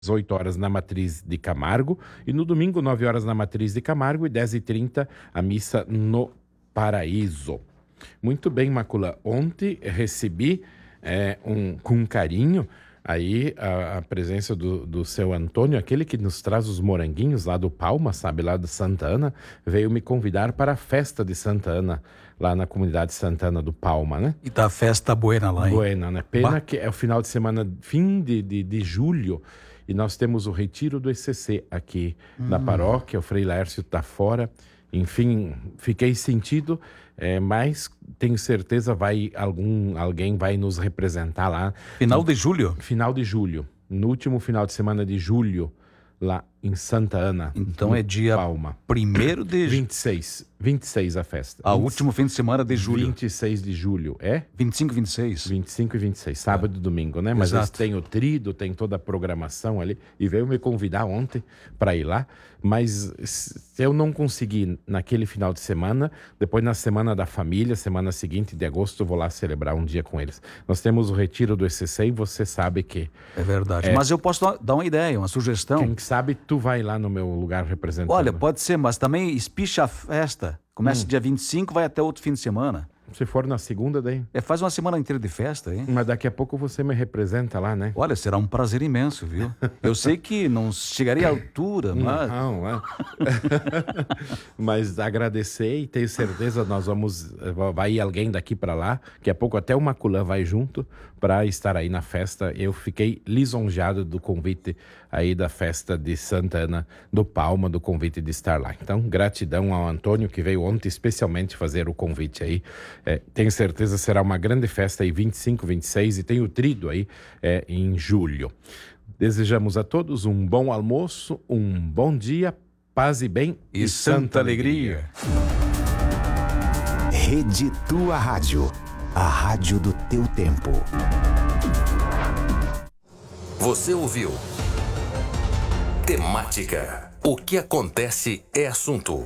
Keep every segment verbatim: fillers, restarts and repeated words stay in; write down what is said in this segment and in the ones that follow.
oito horas na Matriz de Camargo, e no domingo, nove horas na Matriz de Camargo, e dez e trinta a missa no Paraíso. Muito bem, Macula. Ontem recebi é, um, com carinho aí a, a presença do, do seu Antônio, aquele que nos traz os moranguinhos lá do Palma, sabe, lá de Santa Ana, veio me convidar para a festa de Santa Ana, lá na comunidade Santana do Palma, né? E tá a festa buena lá, hein? Buena, né? Pena Bah. que é o final de semana, fim de, de, de julho, e nós temos o retiro do E C C aqui hum. na paróquia, o Frei Lércio tá fora. Enfim, fiquei sentido, é, mas tenho certeza vai algum alguém vai nos representar lá. Final no, de julho? Final de julho. No último final de semana de julho, lá em Santa Ana. Então é dia Palma. primeiro de vinte e seis. vinte e seis a festa. Ah, vinte último fim de semana de julho. vinte e seis de julho, é? vinte e cinco e vinte e seis. vinte e cinco e vinte e seis, sábado e domingo, né? Mas eles têm o trido, tem toda a programação ali. E veio me convidar ontem para ir lá. Mas se eu não conseguir naquele final de semana, depois na semana da família, semana seguinte de agosto, eu vou lá celebrar um dia com eles. Nós temos o retiro do E C C e você sabe que... É verdade. É, mas eu posso dar uma ideia, uma sugestão. Quem sabe tu vai lá no meu lugar representando. Olha, pode ser, mas também espicha a festa. Começa hum. dia vinte e cinco, vai até outro fim de semana. Se for na segunda, daí... É, faz uma semana inteira de festa, hein? Mas daqui a pouco você me representa lá, né? Olha, será um prazer imenso, viu? Eu sei que não chegaria à altura, mas... Não, é. Mas agradecer e tenho certeza nós vamos... Vai ir alguém daqui para lá. Daqui a pouco até o Maculã vai junto para estar aí na festa. Eu fiquei lisonjeado do convite aí da festa de Santa Ana do Palma, do convite de estar lá. Então, gratidão ao Antônio que veio ontem especialmente fazer o convite aí. É, tenho certeza será uma grande festa aí, vinte e cinco, vinte e seis, e tem o trido aí é, em julho. Desejamos a todos um bom almoço, um bom dia, paz e bem e, e santa, santa alegria. alegria. Rede Tua Rádio, a rádio do teu tempo. Você ouviu Temática. O que acontece é assunto.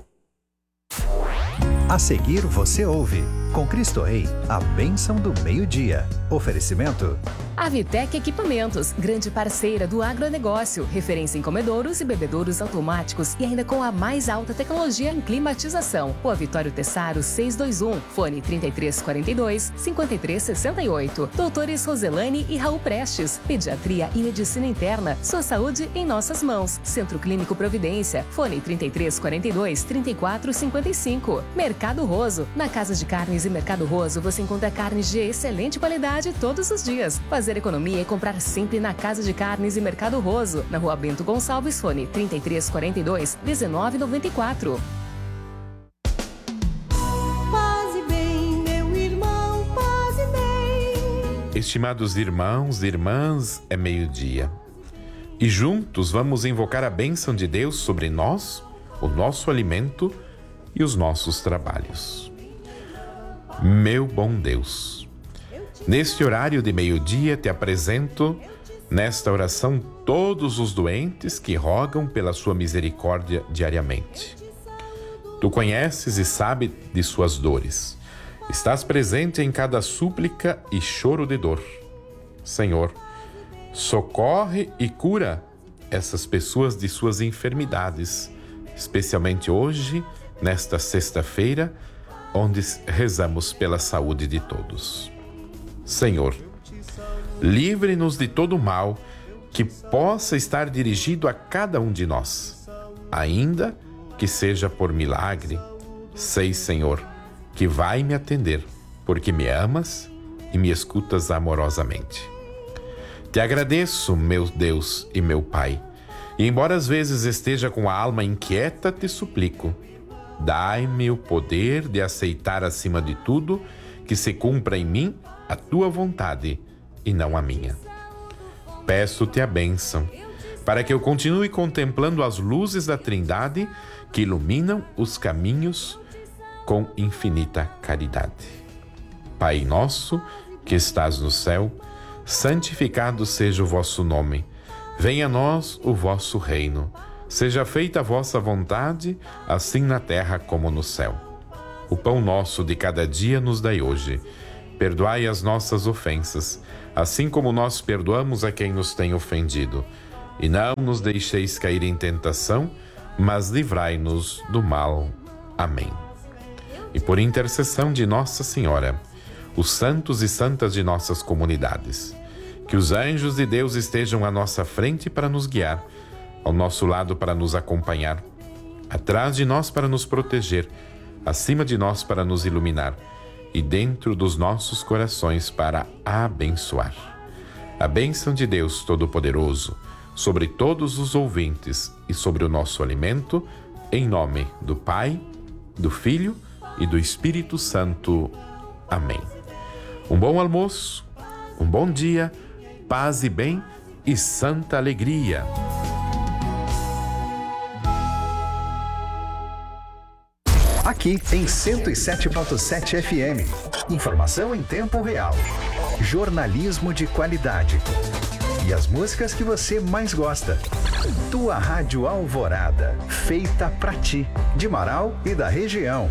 A seguir você ouve, com Cristo Rei, a bênção do meio-dia. Oferecimento. A Vitec Equipamentos, grande parceira do agronegócio, referência em comedouros e bebedouros automáticos e ainda com a mais alta tecnologia em climatização. Rua Vitório Tessaro seiscentos e vinte e um, fone trinta e três quarenta e dois, cinquenta e três sessenta e oito. Doutores Roselane e Raul Prestes, pediatria e medicina interna, sua saúde em nossas mãos. Centro Clínico Providência, fone trinta e três quarenta e dois, trinta e quatro cinquenta e cinco. Mercado Roso, na Casa de Carnes e Mercado Roso você encontra carnes de excelente qualidade todos os dias. Fazer economia e comprar sempre na Casa de Carnes e Mercado Roso, na Rua Bento Gonçalves, fone trinta e três quarenta e dois, dezenove noventa e quatro. Paz e bem, meu irmão, paz e bem. Estimados irmãos e irmãs, é meio-dia. E juntos vamos invocar a bênção de Deus sobre nós, o nosso alimento e os nossos trabalhos. Meu bom Deus, neste horário de meio-dia te apresento nesta oração todos os doentes que rogam pela sua misericórdia diariamente. Tu conheces e sabes de suas dores. Estás presente em cada súplica e choro de dor. Senhor, socorre e cura essas pessoas de suas enfermidades, especialmente hoje, nesta sexta-feira, onde rezamos pela saúde de todos. Senhor, livre-nos de todo mal que possa estar dirigido a cada um de nós, ainda que seja por milagre. Sei, Senhor, que vai me atender, porque me amas e me escutas amorosamente. Te agradeço, meu Deus e meu Pai, e embora às vezes esteja com a alma inquieta, te suplico, dai-me o poder de aceitar acima de tudo que se cumpra em mim a tua vontade e não a minha. Peço-te a bênção para que eu continue contemplando as luzes da Trindade que iluminam os caminhos com infinita caridade. Pai nosso que estás no céu, santificado seja o vosso nome. Venha a nós o vosso reino. Seja feita a vossa vontade, assim na terra como no céu. O pão nosso de cada dia nos dai hoje. Perdoai as nossas ofensas, assim como nós perdoamos a quem nos tem ofendido. e não nos deixeis cair em tentação, mas livrai-nos do mal. Amém. E por intercessão de Nossa Senhora, os santos e santas de nossas comunidades, que os anjos de Deus estejam à nossa frente para nos guiar, ao nosso lado para nos acompanhar, atrás de nós para nos proteger, acima de nós para nos iluminar e dentro dos nossos corações para abençoar. A bênção de Deus Todo-Poderoso sobre todos os ouvintes e sobre o nosso alimento, em nome do Pai, do Filho e do Espírito Santo. Amém. Um bom almoço, um bom dia, paz e bem e santa alegria. Aqui em cento e sete ponto sete F M. Informação em tempo real. Jornalismo de qualidade. E as músicas que você mais gosta. Tua Rádio Alvorada, feita pra ti, de Marau e da região.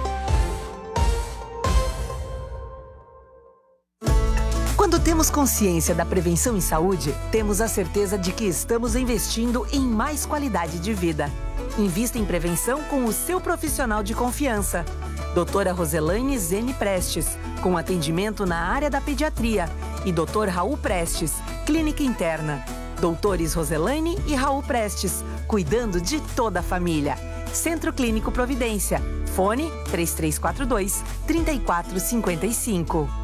Quando temos consciência da prevenção em saúde, temos a certeza de que estamos investindo em mais qualidade de vida. Invista em prevenção com o seu profissional de confiança. Doutora Roselaine Zene Prestes, com atendimento na área da pediatria. E doutor Raul Prestes, clínica interna. Doutores Roselaine e Raul Prestes, cuidando de toda a família. Centro Clínico Providência. Fone três três quatro dois, três quatro cinco cinco.